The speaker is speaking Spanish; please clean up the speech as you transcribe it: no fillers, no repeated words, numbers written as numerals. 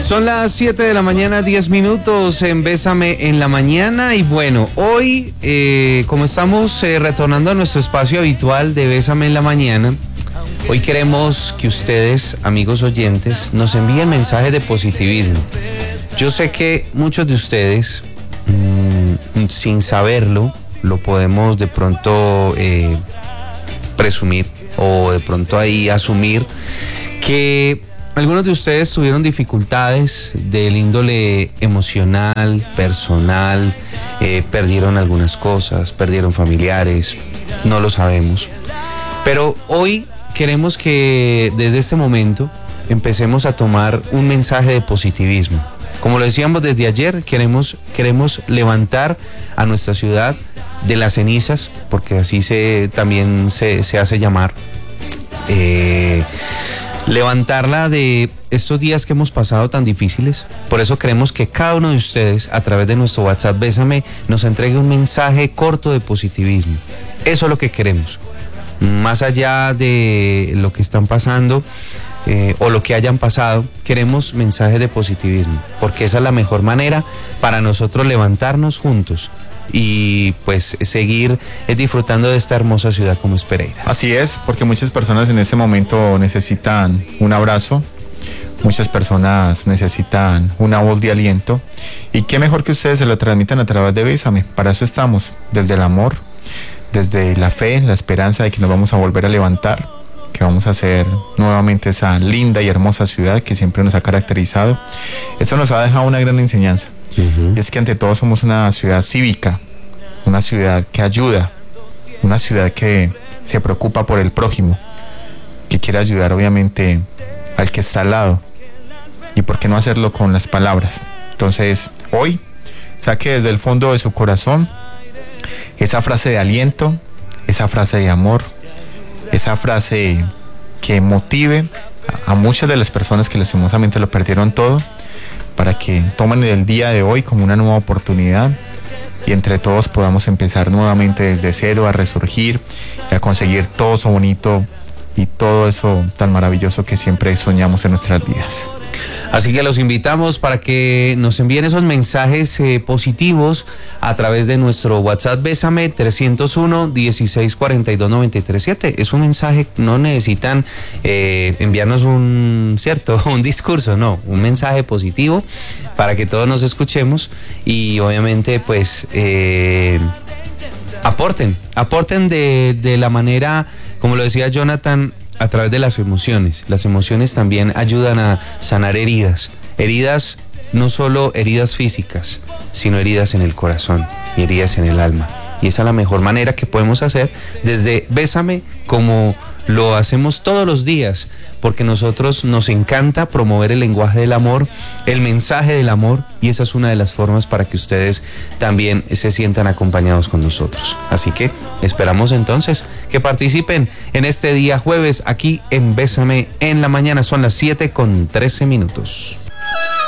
Son las 7 de la mañana, 10 minutos en Bésame en la Mañana. Y bueno, hoy, como estamos retornando a nuestro espacio habitual de Bésame en la Mañana, hoy queremos que ustedes, amigos oyentes, nos envíen mensajes de positivismo. Yo sé que muchos de ustedes, sin saberlo, lo podemos de pronto presumir o de pronto ahí asumir que algunos de ustedes tuvieron dificultades del índole emocional, personal, perdieron algunas cosas, perdieron familiares, no lo sabemos. Pero hoy queremos que desde este momento empecemos a tomar un mensaje de positivismo. Como lo decíamos desde ayer, queremos levantar a nuestra ciudad de las cenizas, porque así también se hace llamar. Levantarla de estos días que hemos pasado tan difíciles. Por eso queremos que cada uno de ustedes, a través de nuestro WhatsApp Bésame, nos entregue un mensaje corto de positivismo. Eso es lo que queremos. Más allá de lo que están pasando o lo que hayan pasado, queremos mensajes de positivismo, porque esa es la mejor manera para nosotros levantarnos juntos y pues seguir disfrutando de esta hermosa ciudad como es Pereira. Así es, porque muchas personas en este momento necesitan un abrazo, muchas personas necesitan una voz de aliento, y qué mejor que ustedes se lo transmitan a través de Bésame. Para eso estamos, desde el amor, desde la fe, la esperanza de que nos vamos a volver a levantar, que vamos a hacer nuevamente esa linda y hermosa ciudad que siempre nos ha caracterizado. Esto nos ha dejado una gran enseñanza. Y es que ante todo somos una ciudad cívica, una ciudad que ayuda, una ciudad que se preocupa por el prójimo, que quiere ayudar obviamente al que está al lado, y por qué no hacerlo con las palabras. Entonces hoy saque desde el fondo de su corazón esa frase de aliento, esa frase de amor, esa frase que motive a muchas de las personas que lastimosamente lo perdieron todo, para que tomen el día de hoy como una nueva oportunidad y entre todos podamos empezar nuevamente desde cero a resurgir y a conseguir todo eso bonito y todo eso tan maravilloso que siempre soñamos en nuestras vidas. Así que los invitamos para que nos envíen esos mensajes positivos a través de nuestro WhatsApp Bésame 301-1642-937. Es un mensaje, no necesitan enviarnos un discurso, no, un mensaje positivo para que todos nos escuchemos y obviamente pues aporten de la manera, como lo decía Jonathan, a través de las emociones. Las emociones también ayudan a sanar heridas. Heridas, no solo heridas físicas, sino heridas en el corazón y heridas en el alma. Y esa es la mejor manera que podemos hacer desde Bésame, como lo hacemos todos los días, porque nosotros nos encanta promover el lenguaje del amor, el mensaje del amor, y esa es una de las formas para que ustedes también se sientan acompañados con nosotros. Así que esperamos entonces que participen en este día jueves aquí en Bésame en la Mañana. Son las 7:13 minutos.